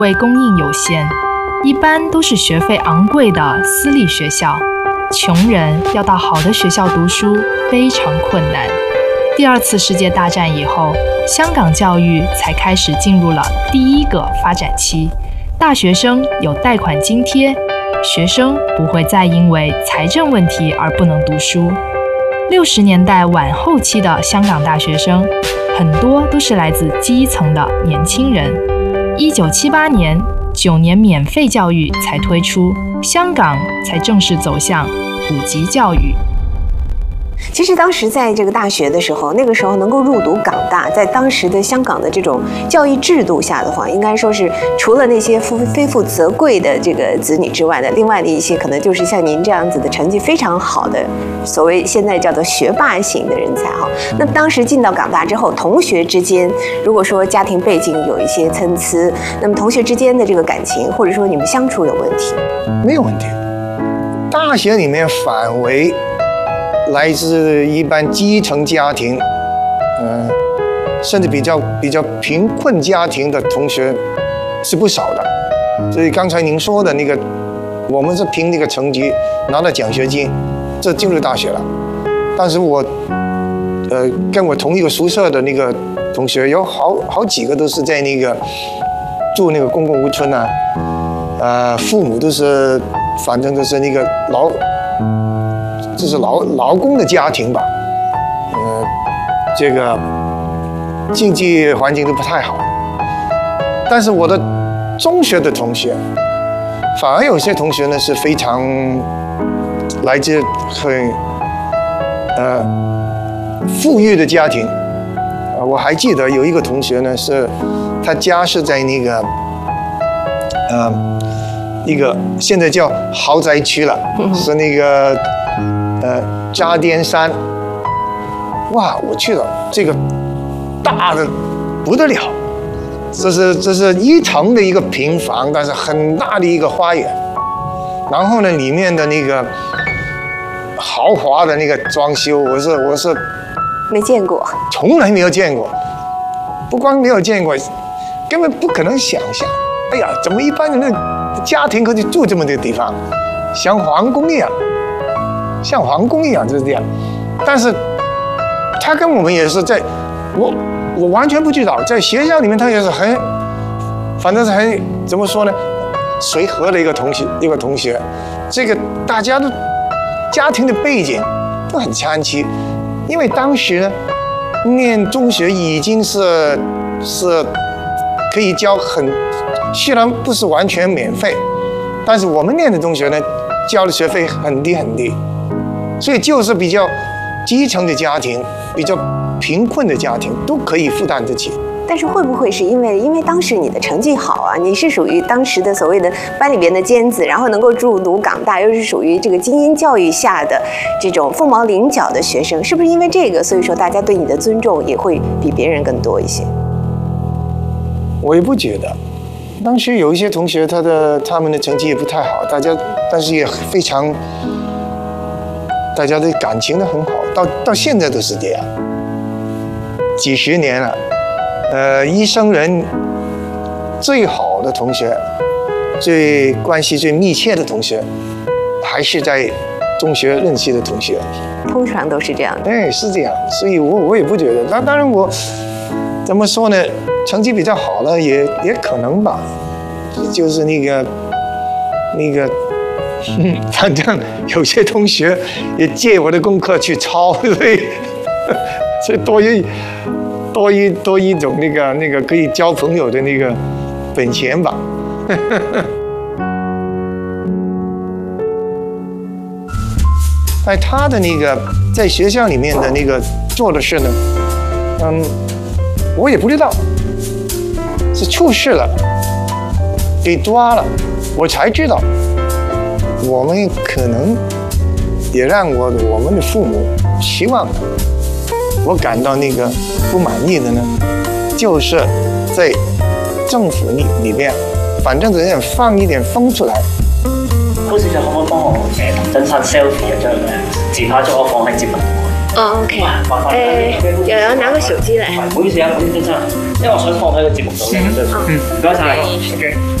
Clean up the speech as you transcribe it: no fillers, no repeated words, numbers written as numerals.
为供应有限，一般都是学费昂贵的私立学校，穷人要到好的学校读书非常困难。第二次世界大战以后，香港教育才开始进入了第一个发展期，大学生有贷款津贴，学生不会再因为财政问题而不能读书。60年代晚后期的香港大学生，很多都是来自基层的年轻人。1978年，9年免费教育才推出，香港才正式走向普及教育。 其实当时在这个大学的时候，那个时候能够入读港大，在当时的香港的这种教育制度下的话，应该说是除了那些非富则贵的这个子女之外的，另外的一些可能就是像您这样子的成绩非常好的，所谓现在叫做学霸型的人才哈。那当时进到港大之后，同学之间如果说家庭背景有一些参差，那么同学之间的这个感情或者说你们相处有问题？ 没有问题。大学里面反为来自一般基层家庭，甚至比较贫困家庭的同学是不少的。所以刚才您说的那个，我们是凭那个成绩拿到奖学金，这进入大学了。但是我，跟我同一个宿舍的那个同学有好几个都是在那个住那个公共屋村啊，父母都是反正都是那个就是劳工的家庭吧，这个经济环境都不太好。但是我的中学的同学，反而有些同学呢是非常来自很富裕的家庭。我还记得有一个同学呢，是他家是在那个一个现在叫豪宅区了，是那个渣甸山。哇，我去了，这个大的不得了，这是1层的一个平房，但是很大的一个花园。然后呢，里面的那个豪华的那个装修，我是没见过， 从来没有见过。不光没有见过，根本不可能想象。哎呀，怎么一般人的家庭可以住这么个地方，像皇宫一样，就是这样。但是他跟我们也是在，我完全不知道，在学校里面他也是反正是很怎么说呢，随和的一个同学。这个大家的家庭的背景都很参差，因为当时呢，念中学已经是可以交虽然不是完全免费，但是我们念的中学呢，交的学费很低很低，所以就是比较基层的家庭、比较贫困的家庭都可以负担得起。 但是会不会是因为当时你的成绩好啊，你是属于当时的所谓的班里边的尖子，然后能够入读港大，又是属于这个精英教育下的这种凤毛麟角的学生，是不是因为这个，所以说大家对你的尊重也会比别人更多一些？ 我也不觉得，当时有一些同学他们的成绩也不太好，但是也非常，大家的感情都很好，到现在都是这样，几十年了。一生人最好的同学，关系最密切的同学，还是在中学认识的同学。 通常都是这样的。 对，是这样。所以我也不觉得。当然我怎么说呢？成绩比较好了也可能吧。就是那个，反正有些同学也借我的功课去抄，所以多一种那个可以交朋友的那个本钱吧。在他的那个在学校里面的那个做的事呢，我也不知道，是出事了，被抓了，我才知道。我们可能也让我们的父母希望的。我感到那个不滿意的呢，就是在政府裏邊，反正就有放一點風出嚟。 高小姐可唔可以幫我同真實 selfie 一張自拍咗我放喺節目度？ 哦，OK，瑤瑤拿個手機嚟。 唔好意思啊，嗰啲先生，因為我想放喺個節目度嘅。唔該晒。OK。